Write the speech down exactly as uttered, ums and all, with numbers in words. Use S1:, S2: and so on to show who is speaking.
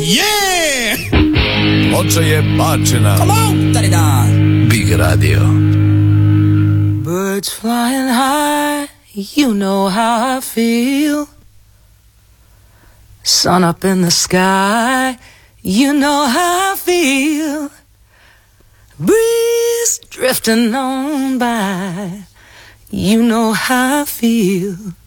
S1: Yeah!
S2: Ploča je bačena.
S1: Come on, da.
S2: Big Radio.
S3: Birds flying high, you know how I feel. Sun up in the sky, you know how I feel. Breeze drifting on by, you know how I feel.